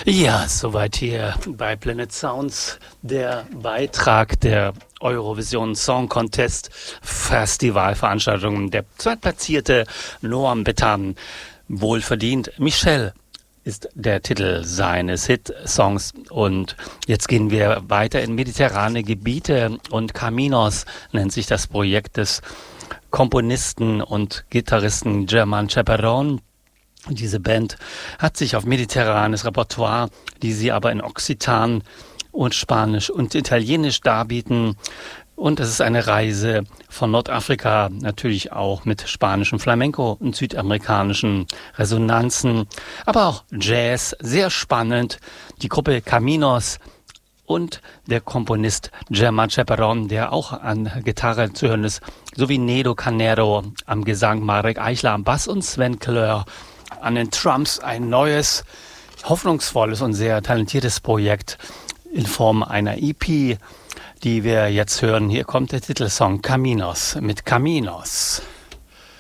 Ja, soweit hier bei Planet Sounds der Beitrag der Eurovision Song Contest Festivalveranstaltung. Der zweitplatzierte Noam Betan, wohlverdient. Michelle ist der Titel seines Hitsongs. Und jetzt gehen wir weiter in mediterrane Gebiete und Caminos nennt sich das Projekt des Komponisten und Gitarristen Germán Chaperón. Diese Band hat sich auf mediterranes Repertoire, die sie aber in Occitan und Spanisch und Italienisch darbieten. Und es ist eine Reise von Nordafrika, natürlich auch mit spanischem Flamenco und südamerikanischen Resonanzen, aber auch Jazz, sehr spannend. Die Gruppe Caminos und der Komponist Germán Chaperón, der auch an Gitarre zu hören ist, sowie Nedo Canero am Gesang, Marek Eichler am Bass und Sven Klör an den Drums. Ein neues, hoffnungsvolles und sehr talentiertes Projekt in Form einer EP, die wir jetzt hören. Hier kommt der Titelsong Caminos mit Caminos.